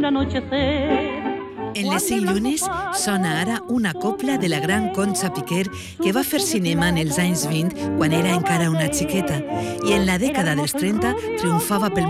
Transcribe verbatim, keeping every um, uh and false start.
anochecer. En les cinc llunes sona ara una copla de la gran Concha Piquer que va fer cinema en els anys vint quan era encara una xiqueta i en la dècada dels trenta triomfava pel